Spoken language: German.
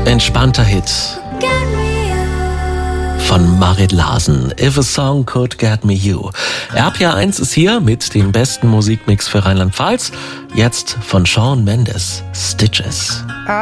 Entspannter Hit von Marit Larsen. If a Song Could Get Me You. RPR1 ist hier mit dem besten Musikmix für Rheinland-Pfalz. Jetzt von Shawn Mendes, Stitches.